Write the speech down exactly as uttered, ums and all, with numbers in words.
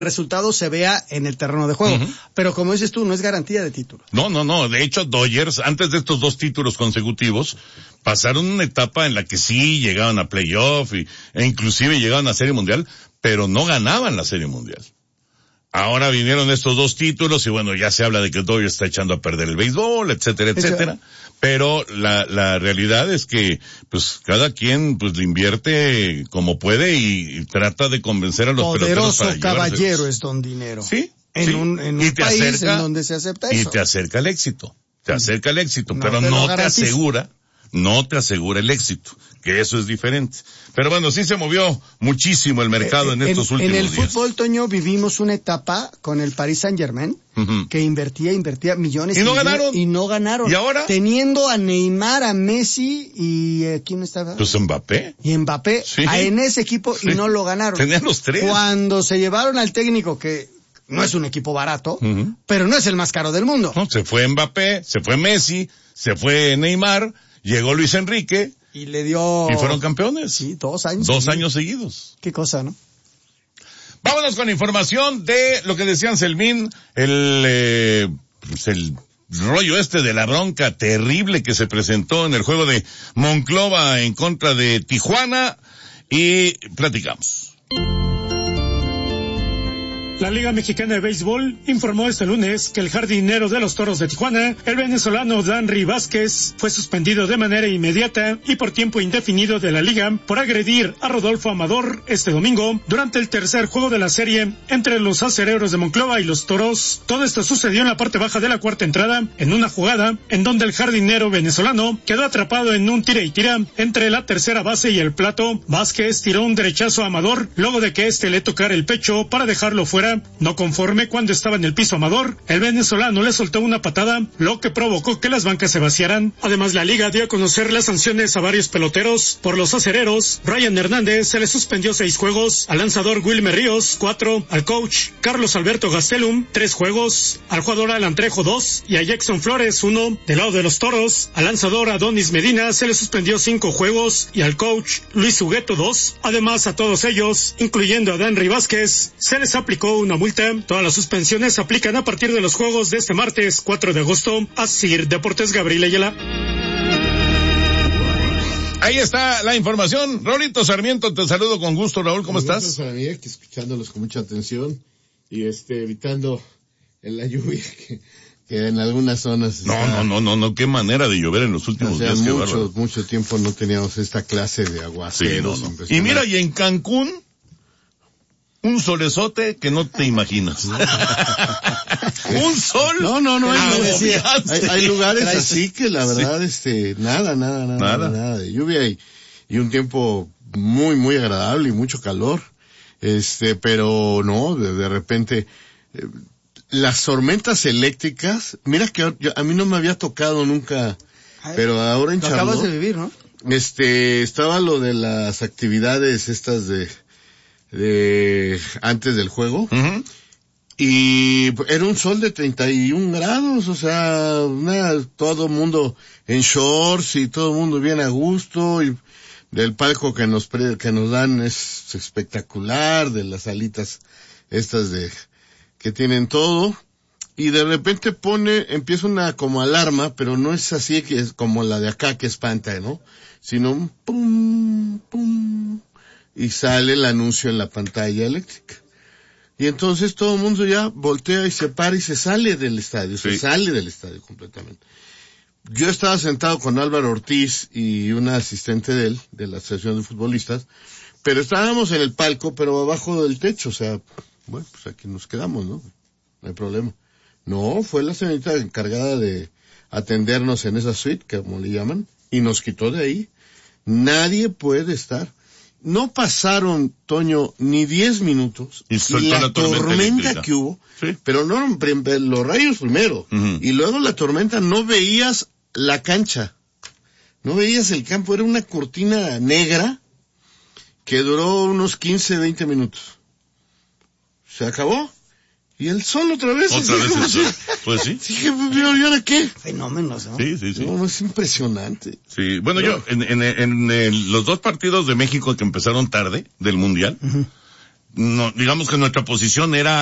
resultado se vea en el terreno de juego. Uh-huh. Pero como dices tú, no es garantía de título. No, no, no. De hecho, Dodgers, antes de estos dos títulos consecutivos, pasaron una etapa en la que sí llegaban a playoff y, e inclusive llegaban a Serie Mundial, pero no ganaban la Serie Mundial. Ahora vinieron estos dos títulos y bueno, ya se habla de que Dodgers está echando a perder el béisbol, etcétera, etcétera. Eso. Pero la, la realidad es que, pues, cada quien, pues, le invierte como puede y, y trata de convencer a los Poderoso peloteros para caballero llevarse. es don dinero. Sí. En sí. un, en un y te país acerca, en donde se acepta eso. Y te acerca el éxito. Te acerca el éxito, no pero te no te asegura, no te asegura el éxito. Que eso es diferente. Pero bueno, sí se movió muchísimo el mercado eh, en estos en, últimos días. En el días. Fútbol, Toño, vivimos una etapa con el Paris Saint-Germain, uh-huh. que invertía, invertía millones. Y no y ganaron. Y no ganaron. ¿Y ahora? Teniendo a Neymar, a Messi y, eh, ¿quién estaba? Pues Mbappé. Y Mbappé, sí. a, en ese equipo, sí. y no lo ganaron. Tenían los tres. Cuando se llevaron al técnico que no es un equipo barato, uh-huh. pero no es el más caro del mundo. No, se fue Mbappé, se fue Messi, se fue Neymar, llegó Luis Enrique. Y le dio... Y fueron campeones. Sí, dos años. Dos seguidos. años seguidos. Qué cosa, ¿no? Vámonos con información de lo que decían Selmín, el, eh, pues el rollo este de la bronca terrible que se presentó en el juego de Monclova en contra de Tijuana y platicamos. La Liga Mexicana de Béisbol informó este lunes que el jardinero de los Toros de Tijuana, el venezolano Danry Vázquez, fue suspendido de manera inmediata y por tiempo indefinido de la liga por agredir a Rodolfo Amador este domingo durante el tercer juego de la serie entre los acereros de Monclova y los Toros. Todo esto sucedió en la parte baja de la cuarta entrada, en una jugada en donde el jardinero venezolano quedó atrapado en un tira y tira entre la tercera base y el plato. Vázquez tiró un derechazo a Amador luego de que éste le tocara el pecho para dejarlo fuera. No conforme cuando estaba en el piso Amador, el venezolano le soltó una patada, lo que provocó que las bancas se vaciaran. Además, la liga dio a conocer las sanciones a varios peloteros. Por los acereros, Brian Hernández se le suspendió seis juegos, al lanzador Wilmer Ríos, cuatro, al coach Carlos Alberto Gastelum, tres juegos, al jugador Alan Trejo, dos, y a Jackson Flores, uno. Del lado de los Toros, al lanzador Adonis Medina se le suspendió cinco juegos, y al coach Luis Hugueto, dos. Además, a todos ellos, incluyendo a Danry Vázquez, se les aplicó una multa. Todas las suspensiones se aplican a partir de los juegos de este martes cuatro de agosto. Asir Deportes, Gabriel Ayala. Ahí está la información. Raulito Sarmiento, te saludo con gusto. Raúl, ¿cómo estás? Gracias para mí, aquí escuchándolos con mucha atención y este evitando en la lluvia que, que en algunas zonas no, está, no, no, no, no, qué manera de llover en los últimos o sea, días. Mucho, mucho tiempo no teníamos esta clase de aguaceros. Sí, no, no. Y mira, y en Cancún, un solezote que no te imaginas. Un sol. No, no, no. Hay, decía, hay, hay lugares así que la verdad, sí. este, nada, nada, nada, nada, nada de lluvia y, y un tiempo muy, muy agradable y mucho calor. Este, pero no, de, de repente, eh, las tormentas eléctricas, mira que yo, a mí no me había tocado nunca, Ay, pero ahora en Charlotte. Lo acabas de vivir, ¿no? Este, estaba lo de las actividades estas de, de antes del juego, uh-huh. y era un sol de treinta y un grados, o sea, nada, todo el mundo en shorts y todo el mundo bien a gusto, y del palco que nos pre, que nos dan es espectacular, de las salitas estas de que tienen todo, y de repente pone, empieza una como alarma, pero no es así que es como la de acá que espanta, ¿no? Sino un pum, pum, y sale el anuncio en la pantalla eléctrica. Y entonces todo el mundo ya voltea y se para y se sale del estadio, sí. se sale del estadio completamente. Yo estaba sentado con Álvaro Ortiz y una asistente de él, de la Asociación de Futbolistas, pero estábamos en el palco, pero abajo del techo, o sea, bueno, pues aquí nos quedamos, ¿no? No hay problema. No, fue la señorita encargada de atendernos en esa suite, como le llaman, y nos quitó de ahí. Nadie puede estar. No pasaron, Toño, ni diez minutos, y, y la, la tormenta, tormenta que hubo, sí. pero no, los rayos primero, uh-huh. y luego la tormenta, no veías la cancha, no veías el campo, era una cortina negra que duró unos quince, veinte minutos. Se acabó. Y el sol otra vez. Otra vez el sol. Pues sí. Dije, pero ¿y ahora qué? Fenómenos, ¿no? Sí, sí, sí. No, no, es impresionante. Sí, bueno, no. yo, en, en, en, en los dos partidos de México que empezaron tarde, del Mundial, uh-huh. no, digamos que nuestra posición era